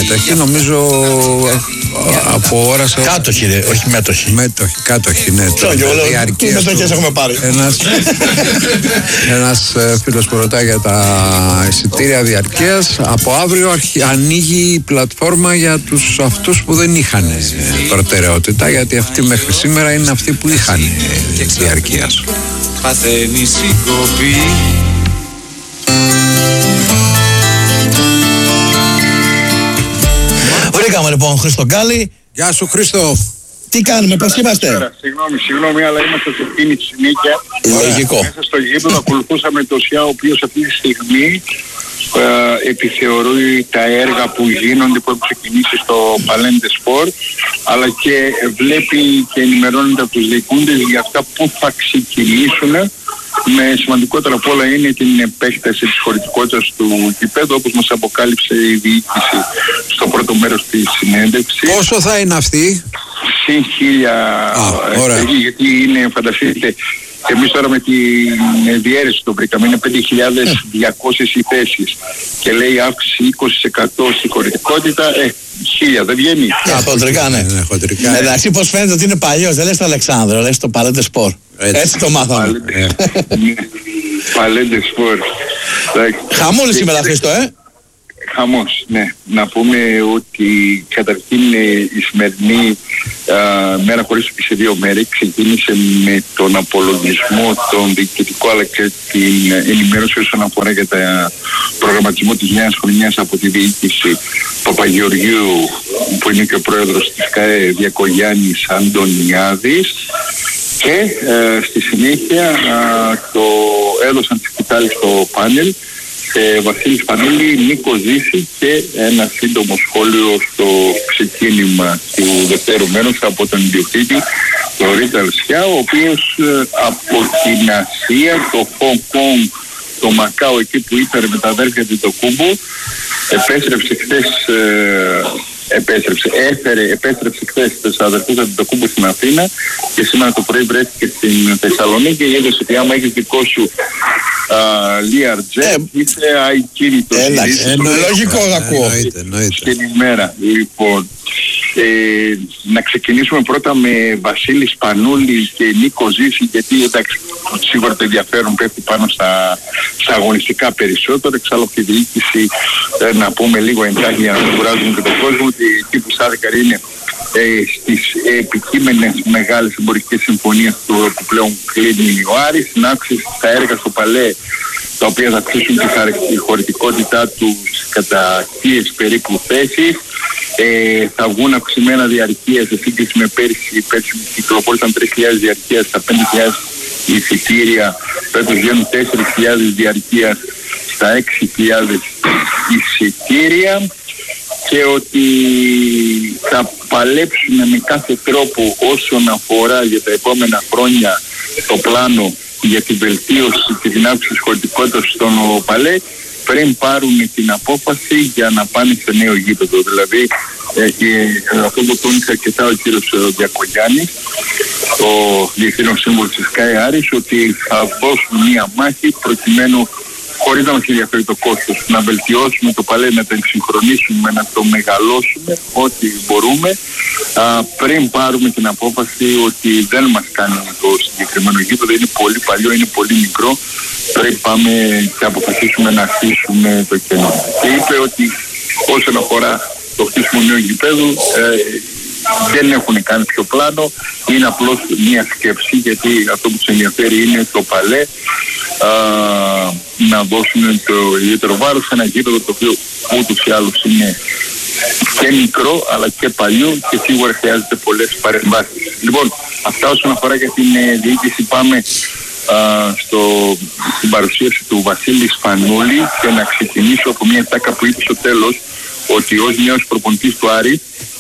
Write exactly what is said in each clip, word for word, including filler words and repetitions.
μέτοχοι, νομίζω από ώρα σε ώρα. Κάτοχοι, ρε, όχι μέτοχοι. Μέτοχοι, κάτοχοι, ναι. Τι μετοχές έχουμε πάρει. Ένας, ένας φίλος που ρωτάει για τα εισιτήρια διαρκείας. Από αύριο αρχι, ανοίγει η πλατφόρμα για τους αυτούς που δεν είχαν προτεραιότητα, γιατί αυτοί μέχρι σήμερα είναι αυτοί που είχαν διαρκείας. Παθαίνει συγκοπή. Βρήκαμε λοιπόν Χρήστο Γκάλη. Γεια σου Χρήστο. Τι κάνουμε, πώς είμαστε? Συγγνώμη, συγγνώμη, αλλά είμαστε σε εκείνη τη συνέχεια. Λογικό. Μέσα στο γήπεδο ακολουθούσαμε το ΣΙΑ, ο οποίος αυτή τη στιγμή ε, επιθεωρεί τα έργα που γίνονται, που έχουν ξεκινήσει στο Παλέντε Σπορ, αλλά και βλέπει και ενημερώνεται από τους διοικούντες για αυτά που θα ξεκινήσουν. Με σημαντικότερα απ' όλα είναι την επέκταση της χωρητικότητας του γηπέδου, όπως μας αποκάλυψε η διοίκηση στο πρώτο μέρος της συνέντευξης. Πόσο θα είναι αυτή? Συν χίλια, γιατί είναι, φανταστείτε, εμείς τώρα με την διαίρεση το βρήκαμε, είναι πέντε χιλιάδες διακόσιες οι θέσεις και λέει αύξηση είκοσι τοις εκατό στη χωρητικότητα, ε, χίλια δεν βγαίνει. Α, χοντρικά, ναι. ναι, χοντρικά. Εντάξει, πως φαίνεται ότι είναι παλιός, δεν λες το Αλεξάνδρο, λες το Παλέντε Σπορ. Έτσι. Έτσι το μάθαμε. Παλέντε Σπορ. Χαμούλη σήμερα Χρήστο, ε. Χαμός, ναι. Να πούμε ότι καταρχήν η σημερινή α, μέρα χωρίς σε δύο μέρη ξεκίνησε με τον απολογισμό, τον διοικητικό αλλά και την ενημέρωση όσον αφορά για το προγραμματισμό της νέας χρονιάς από τη διοίκηση Παπαγεωργίου, που είναι και ο πρόεδρος της ΚΑΕ, Διακογιάννης Αντωνιάδης, και ε, στη συνέχεια α, το έδωσαν τη σκητάλη στο πάνελ ε, Βασίλης Πανούλη, Νίκο Ζήση και ένα σύντομο σχόλιο στο ξεκίνημα του δευτέρου μέρους από τον ιδιοκτήτη, τον Ρίτσαρντ Σιά, ο οποίος ε, από την Ασία, το Χονγκ Κονγκ, το Μακάο, εκεί που ήταν με τα αδέρφια του το Κούμπο, επέστρεψε χθες ε, επέστρεψε, έφερε, επέστρεψε χθες τους αδερφούς από το Κούμπο στην Αθήνα και σήμερα το πρωί βρέθηκε στην Θεσσαλονίκη και είδες ότι άμα έχεις δικό σου Learjet είσαι ακίνητος. Λογικό θα ακούω. Στην ημέρα. Λοιπόν, ε, να ξεκινήσουμε πρώτα με Βασίλη Σπανούλη και Νίκο Ζήση, γιατί εντάξει, σίγουρα το ενδιαφέρον πέφτει πάνω στα, στα αγωνιστικά περισσότερο. Εξάλλου από τη διοίκηση ε, να πούμε λίγο εντάχει για να μην κουράζουμε και τον κόσμο, ότι εκεί που Σάδεκαρ είναι ε, στις επικείμενες μεγάλες εμπορικές συμφωνίες του που πλέον κλείνει ο Άρης, να αύξηση στα έργα στο Παλέ, τα οποία θα αυξήσουν τη χωρητικότητά τους κατά χίλιες περίπου θέσεις. Ε, θα βγουν αυξημένα διαρκεία σε σύγκριση με πέρσι. Πέρσι κυκλοφόρησαν τρεις χιλιάδες διαρκεία στα πέντε χιλιάδες εισιτήρια. Φέτος βγαίνουν τέσσερις χιλιάδες διαρκεία στα έξι χιλιάδες εισιτήρια, και ότι θα παλέψουν με κάθε τρόπο όσον αφορά για τα επόμενα χρόνια το πλάνο για την βελτίωση και την αύξηση της χωρητικότητας στον Παλέ, πριν πάρουν την απόφαση για να πάνε σε νέο γήπεδο. Δηλαδή, ε, αυτό που τόνισε αρκετά ο κύριος Διακογιάννης, ο διευθύνων σύμβουλος της ΚΑΕ Άρης, ότι θα δώσουν μία μάχη προκειμένου, χωρίς να μας ενδιαφέρει το κόστος, να βελτιώσουμε το Παλέ, να το εξυγχρονίσουμε, να το μεγαλώσουμε ό,τι μπορούμε, α, πριν πάρουμε την απόφαση ότι δεν μας κάνει το συγκεκριμένο γήπεδο, είναι πολύ παλιό, είναι πολύ μικρό, πρέπει πάμε και αποφασίσουμε να χτίσουμε το κενό. Και είπε ότι όσον αφορά το χτίσιμο νέου γηπέδου, ε, δεν έχουν κάνει πιο πλάνο, είναι απλώς μια σκέψη, γιατί αυτό που τους ενδιαφέρει είναι το Παλέ, α, να δώσουν το ιδιαίτερο βάρος σε ένα γήπεδο το οποίο ούτως ή άλλως είναι και μικρό αλλά και παλιό και σίγουρα χρειάζεται πολλές παρεμβάσεις. Λοιπόν, αυτά όσον αφορά για την ε, διοίκηση. Πάμε α, στο, στην παρουσίαση του Βασίλη Σπανούλη και να ξεκινήσω από μια τάκα που είπε στο τέλος, ότι ως νέος προπονητής του Άρη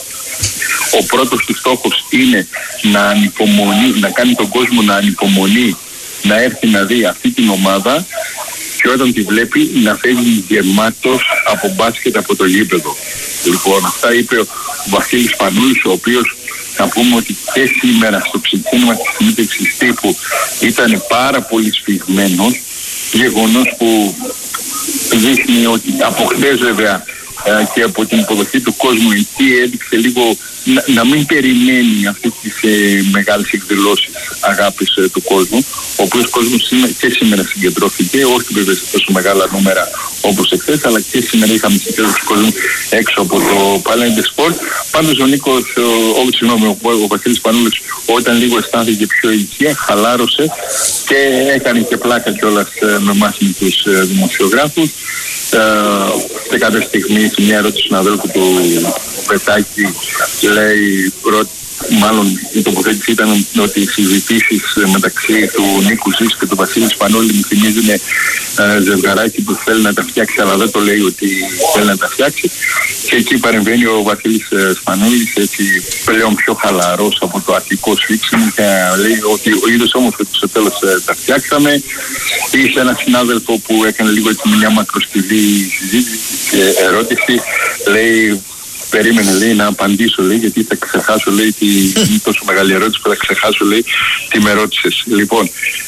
ο πρώτος του στόχος είναι να ανυπομονεί, να κάνει τον κόσμο να ανυπομονεί, να έρθει να δει αυτή την ομάδα και όταν τη βλέπει να φεύγει γεμάτος από μπάσκετ από το γήπεδο. Λοιπόν, αυτά είπε ο Βασίλης Πανούλης, ο οποίος να πούμε ότι και σήμερα στο ξεκίνημα της συνέντευξης τύπου ήταν πάρα πολύ σφιγμένος, γεγονός που δείχνει ότι από χθες βέβαια ε, και από την υποδοχή του κόσμου εκεί έδειξε λίγο να, να μην περιμένει αυτές τις ε, μεγάλες εκδηλώσεις αγάπης ε, του κόσμου, ο οποίος κόσμος και σήμερα συγκεντρώθηκε, όχι βέβαια σε τόσο μεγάλα νούμερα όπως εχθές, αλλά και σήμερα είχαμε συγκέντρωση του κόσμου έξω από το Palais des Sports. Πάντως ο Νίκος, ο, ο, συγγνώμη, ο, ο Βασίλης Πανούλης, όταν λίγο αισθάνθηκε πιο ηλικία, χαλάρωσε και έκανε και πλάκα κιόλας με εμάς με τους δημοσιογράφους. Ε, σε κάποια στιγμή, σε μια ερώτηση του συναδέλφου του Πετάκη, λέει, μάλλον η τοποθέτηση ήταν ότι οι συζητήσεις μεταξύ του Νίκου Ζήση και του Βασίλη Σπανούλη μου θυμίζουν ε, ζευγαράκι που θέλει να τα φτιάξει, αλλά δεν το λέει ότι θέλει να τα φτιάξει. Και εκεί παρεμβαίνει ο Βασίλης Σπανούλης, έτσι πλέον πιο χαλαρός από το αρχικό σφίξιμο, και λέει ότι ο ίδιος όμως ότι στο τέλος τα φτιάξαμε. Είχε ένα συνάδελφο που έκανε λίγο έτσι μια μακροσκελή συζήτηση και ερώτηση, λέει, περίμενε, λέει, να απαντήσω, λέει, γιατί θα ξεχάσω, λέει, τη, είναι τόσο μεγάλη ερώτηση που θα ξεχάσω, λέει, τι με ρώτησες. Λοιπόν,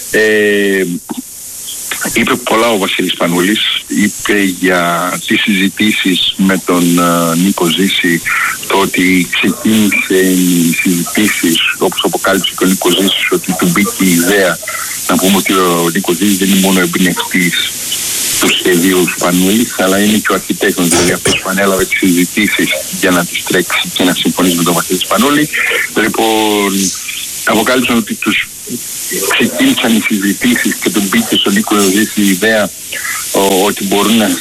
ε, είπε πολλά ο Βασίλης Πανούλης, είπε για τις συζητήσεις με τον uh, Νίκο Ζήση, το ότι ξεκίνησε οι συζητήσεις, όπως αποκάλυψε και ο Νίκο Ζήσης, ότι του μπήκε η ιδέα. Να πούμε ότι ο Νίκο Ζήσης δεν είναι μόνο εμπνευστής του σχεδίου Σπανούλης, αλλά είναι και ο αρχιτέκτονας, δηλαδή αυτός που ανέλαβε τις συζητήσεις για να τις τρέξει και να συμφωνήσει με τον Βασίλη Σπανούλη. Λοιπόν, αποκάλυψαν ότι τους ξεκίνησαν οι συζητήσεις και τον μπήκε στον Νίκο Ζήση η ιδέα ο, ότι μπορούν να,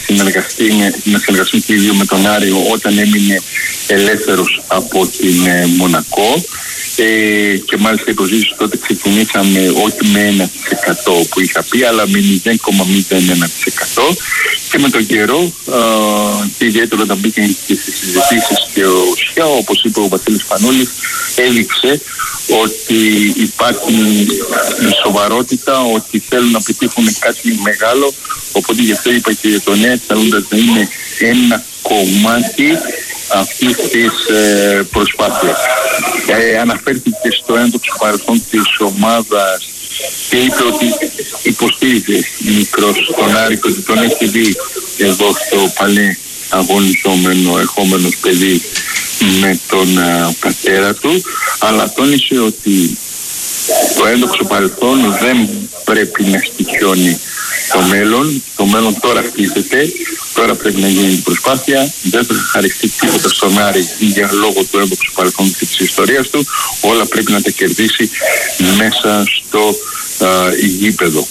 να συνεργαστούν και οι δύο με τον Άριο όταν έμεινε ελεύθερος από την ε, Μονακό. Ε, και μάλιστα υποσχέσεις τότε ξεκινήσαμε όχι με ένα τοις εκατό που είχα πει, αλλά με μηδέν κόμμα μηδέν ένα τοις εκατό, και με τον καιρό α, και ιδιαίτερα όταν μπήκαν και στις συζητήσεις και ο ΣΙΑ, όπως είπε ο Βασίλης Πανούλης, έδειξε ότι υπάρχει σοβαρότητα, ότι θέλουν να πετύχουν κάτι μεγάλο, οπότε γι' αυτό είπα και το νέο, θέλοντας να είναι ένα κομμάτι αυτής της ε, προσπάθειας. Ε, αναφέρθηκε στο έντοξο παρελθόν της ομάδας και είπε ότι υποστήριζε μικρός τον Άρη και ότι τον έχει δει εδώ στο Παλέ αγωνιζόμενο, ερχόμενος παιδί με τον α, πατέρα του, αλλά τόνισε ότι το έντοξο παρελθόν δεν πρέπει να στοιχιώνει το μέλλον. Το μέλλον τώρα χτίζεται, τώρα πρέπει να γίνει η προσπάθεια. Δεν θα χαριστεί τίποτα στον Άρη για λόγω του έντοξου παρελθόντος και της ιστορίας του. Όλα πρέπει να τα κερδίσει μέσα στο α, γήπεδο.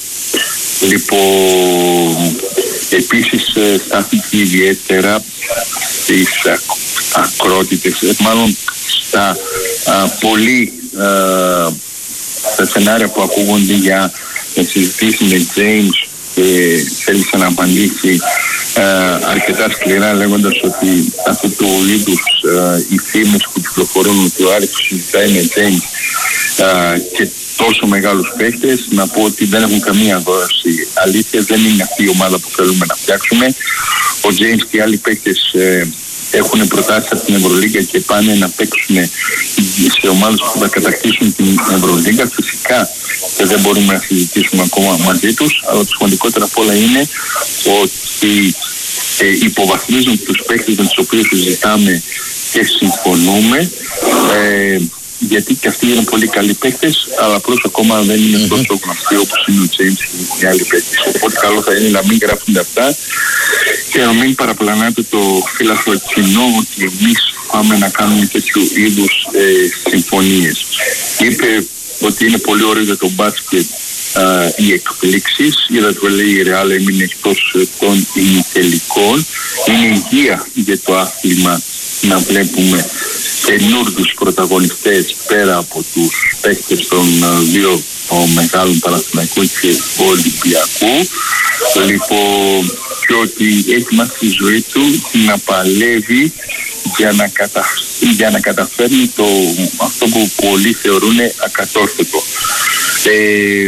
Λοιπόν, επίσης στάθηκε ιδιαίτερα στις ακρότητες, μάλλον στα α, πολύ α, στα σενάρια που ακούγονται για συζητήσεις με James, και θέλησε να απαντήσει ε, αρκετά σκληρά, λέγοντας ότι αυτό το είδους ε, οι φήμες που κυκλοφορούν ότι ο Άρης συζητάει με James ε, και τόσο μεγάλους παίχτες, να πω ότι δεν έχουν καμία δόση αλήθεια, δεν είναι αυτή η ομάδα που θέλουμε να φτιάξουμε. Ο James και οι άλλοι παίχτες ε, έχουν προτάσει από την Ευρωλίγκα και πάνε να παίξουν σε ομάδες που θα κατακτήσουν την Ευρωλίγκα. Φυσικά και δεν μπορούμε να συζητήσουμε ακόμα μαζί τους, αλλά το σημαντικότερο απ' όλα είναι ότι ε, υποβαθμίζουν τους παίκτες με τους οποίους συζητάμε και συμφωνούμε, ε, γιατί και αυτοί είναι πολύ καλοί παίκτες, αλλά απλώς ακόμα δεν είναι mm-hmm. τόσο γνωστοί όπως είναι ο James και οι άλλοι παίκτες. Οπότε καλό θα είναι να μην γράφονται αυτά και να μην παραπλανάτε το φύλαθρο κοινό ότι εμείς πάμε να κάνουμε τέτοιου είδους ε, συμφωνίες. Είπε ότι είναι πολύ ωραίο για το μπάσκετ α, οι εκπλήξεις. Είδα το λέει η Ρεάλ έμεινε εκτός των ημιτελικών. Είναι υγεία για το άθλημα να βλέπουμε καινούργιους πρωταγωνιστές πέρα από τους παίκτες των δύο μεγάλων Παναθηναϊκού και Ολυμπιακού. Λοιπόν, και ότι έχει μάθει τη ζωή του να παλεύει για να, κατα... για να καταφέρνει το... αυτό που πολλοί θεωρούν ακατόρθωτο. Ε...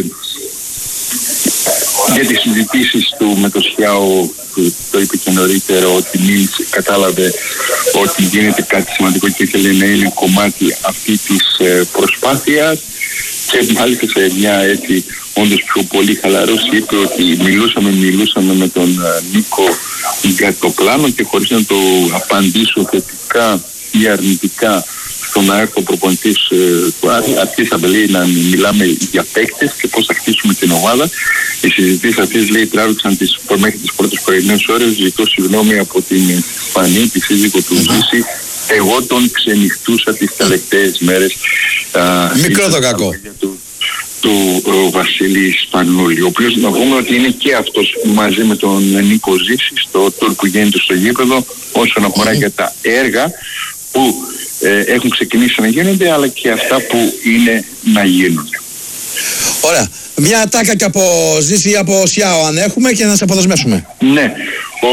Για τις συζητήσεις του με το ΣΙΑΟ, το είπε και νωρίτερα, ότι μίλησε, κατάλαβε ότι γίνεται κάτι σημαντικό και ήθελε να είναι κομμάτι αυτή της ε, προσπάθειας, και μάλιστα σε μια έτσι όντως πιο πολύ χαλαρός, είπε ότι μιλούσαμε, μιλούσαμε με τον Νίκο για το πλάνο και χωρίς να το απαντήσω θετικά ή αρνητικά στο να έρθει ο προπονητής του Άρη, αρχίσαμε λέει να μιλάμε για παίκτες και πώς θα χτίσουμε την ομάδα. Οι συζητήσεις αυτές λέει τράβηξαν τις, μέχρι τις πρώτες πρωινές ώρες. Ζητώ συγγνώμη από την Φανή, τη σύζυγο του Ζήση. Εγώ τον ξενυχτούσα τις τελευταίες μέρες. Μικρό το κακό. Του, του ο Βασίλη Σπανούλη, ο οποίος να πούμε ότι είναι και αυτός μαζί με τον Νίκο Ζήση στο τουρ που γίνεται στο γήπεδο όσον αφορά για τα έργα που ε, έχουν ξεκινήσει να γίνονται, αλλά και αυτά που είναι να γίνονται. Ωραία. Μια ατάκα και από Ζήση ή από Σιάο αν έχουμε και να σε αποδεσμεύσουμε. Ναι. Ο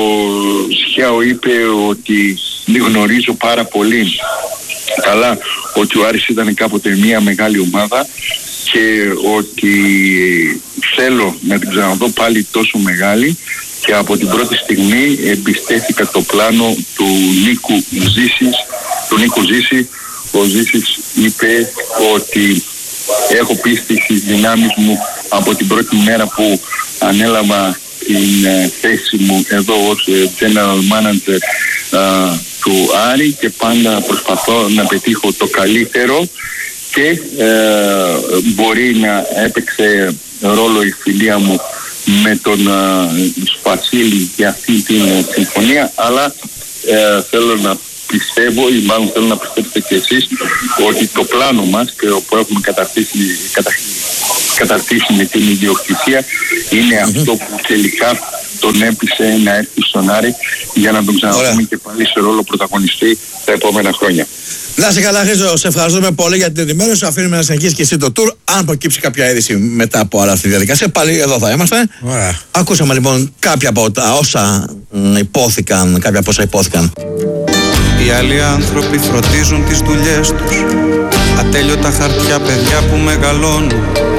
Σιάο είπε ότι γνωρίζω πάρα πολύ καλά ότι ο Άρης ήταν κάποτε μια μεγάλη ομάδα και ότι θέλω να την ξαναδώ πάλι τόσο μεγάλη και από την πρώτη στιγμή εμπιστεύτηκα το πλάνο του Νίκου Ζήσης, του Νίκου Ζήση. Ο Ζήσης είπε ότι έχω πίστη στις δυνάμεις μου από την πρώτη μέρα που ανέλαβα την ε, θέση μου εδώ ως ε, General Manager ε, του Άρη και πάντα προσπαθώ να πετύχω το καλύτερο και ε, μπορεί να έπαιξε ρόλο η φιλία μου με τον ε, Σπασίλη για αυτή την ε, συμφωνία, αλλά ε, θέλω να πιστεύω ή μάλλον θέλω να πιστέψετε και εσείς ότι το πλάνο μας και που έχουμε καταρτήσει, κατα, καταρτήσει με την ιδιοκτησία είναι mm-hmm. αυτό που τελικά τον έπεισε να έρθει στον Άρη για να τον ξαναδούμε και πάλι σε ρόλο πρωταγωνιστή τα επόμενα χρόνια. Να είσαι καλά, Χρήστο, σε ευχαριστούμε πολύ για την ενημέρωση. Αφήνουμε να συνεχίσει και εσύ το tour. Αν προκύψει κάποια είδηση μετά από όλα αυτή τη διαδικασία, πάλι εδώ θα είμαστε. Ωραία. Ακούσαμε λοιπόν κάποια από τα όσα υπόθηκαν, κάποια από όσα υπόθηκαν. Οι άλλοι άνθρωποι φροντίζουν τις δουλειές τους, ατέλειωτα χαρτιά παιδιά που μεγαλώνουν.